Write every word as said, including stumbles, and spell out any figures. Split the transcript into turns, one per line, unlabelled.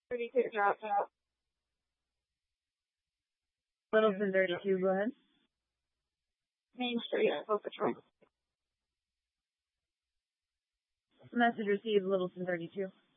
thirty-two dropped out.
Littleton thirty-two, go ahead.
Main Street, Paw Patrol.
Message received, Littleton thirty-two.